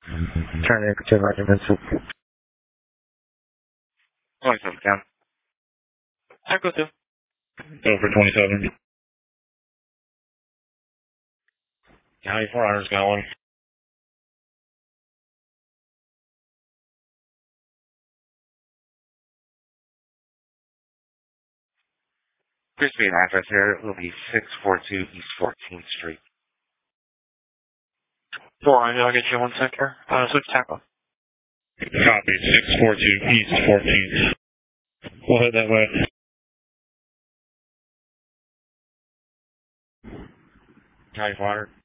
Turn it to regiments. 27 down. Echo 2. Go for 27. County 4 hours going. Please be an address here. It will be 642 East 14th Street. 4, I'll get you 1 sec here. Switch tackle. Copy, 642 East 14th. We'll head that way. County 4